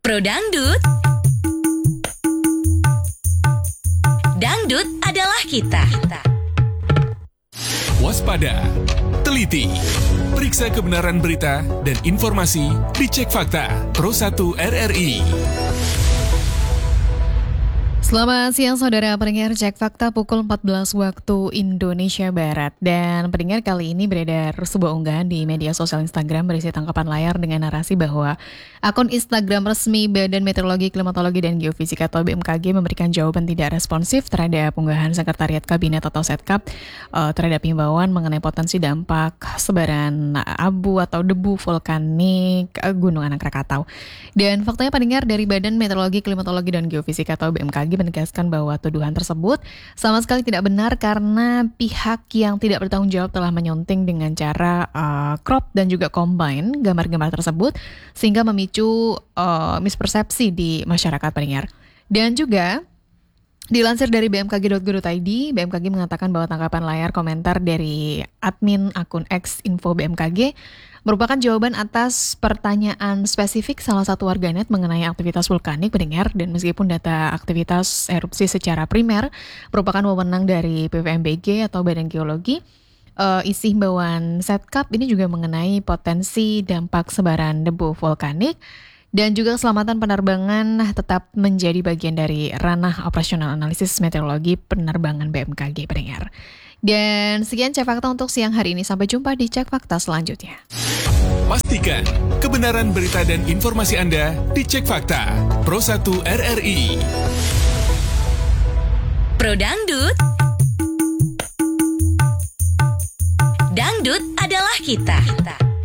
Pro Dangdut. Dangdut adalah kita. Waspada, teliti, periksa kebenaran berita dan informasi dicek fakta. Pro 1 RRI. Selamat siang saudara pendengar, cek fakta pukul 14 waktu Indonesia Barat. Dan pendengar, kali ini beredar sebuah unggahan di media sosial Instagram berisi tangkapan layar dengan narasi bahwa akun Instagram resmi Badan Meteorologi, Klimatologi, dan Geofisika atau BMKG memberikan jawaban tidak responsif terhadap unggahan Sekretariat Kabinet atau Setkap terhadap himbauan mengenai potensi dampak sebaran abu atau debu vulkanik Gunung Anak Rakatau. Dan faktanya pendengar, dari Badan Meteorologi, Klimatologi, dan Geofisika atau BMKG menegaskan bahwa tuduhan tersebut sama sekali tidak benar karena pihak yang tidak bertanggung jawab telah menyunting dengan cara crop dan juga combine gambar-gambar tersebut sehingga memicu mispersepsi di masyarakat pendengar. Dan juga dilansir dari bmkg.go.id, BMKG mengatakan bahwa tangkapan layar komentar dari admin akun X Info BMKG merupakan jawaban atas pertanyaan spesifik salah satu warganet mengenai aktivitas vulkanik pendengar. Dan meskipun data aktivitas erupsi secara primer merupakan wewenang dari PVMBG atau Badan Geologi, isi himbauan Setkap ini juga mengenai potensi dampak sebaran debu vulkanik dan juga keselamatan penerbangan tetap menjadi bagian dari ranah operasional analisis meteorologi penerbangan BMKG pendengar. Dan sekian Cek Fakta untuk siang hari ini. Sampai jumpa di Cek Fakta selanjutnya. Pastikan kebenaran berita dan informasi Anda dicek fakta. Pro 1 RRI. Pro Dangdut. Dangdut adalah kita.